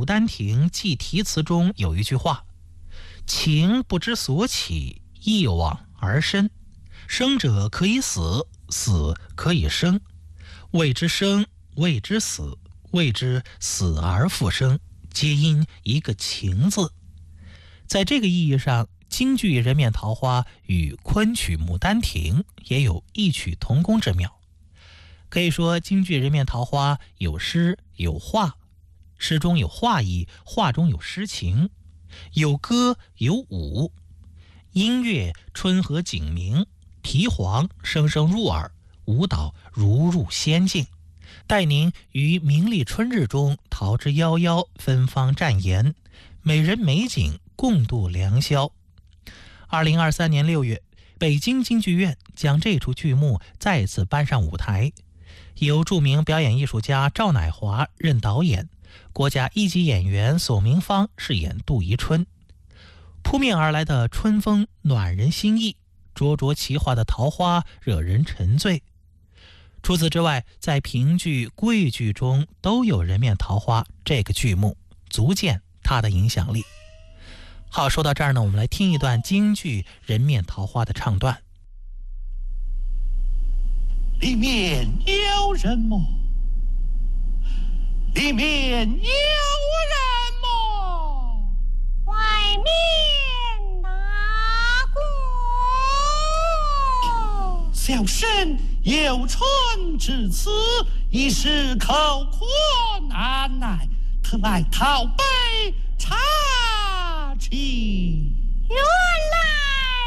牡丹亭》记题词中有一句话：情不知所起，一往而深。生者可以死，死可以生。谓之生，谓之死，谓之死而复生，皆因一个情字。在这个意义上，京剧《人面桃花》与昆曲《牡丹亭》也有异曲同工之妙。可以说，京剧《人面桃花》有诗有画，诗中有画意，画中有诗情，有歌有舞，音乐春和景明，啼黄声声入耳，舞蹈如入仙境，带您于明丽春日中桃之夭夭，芬芳绽妍，美人美景共度良宵。2023年6月，北京京剧院将这出剧目再次搬上舞台，由著名表演艺术家赵乃华任导演，国家一级演员索明芳饰演杜宜春。扑面而来的春风暖人心意，灼灼其化的桃花惹人沉醉。除此之外，在评剧、桂剧中都有《人面桃花》这个剧目，足见它的影响力。好，说到这儿呢，我们来听一段京剧《人面桃花》的唱段。 里面有人么？里面有人么？ 外面哪个？ 小生有春至此，一时口渴难耐，特来讨杯茶去。 哟。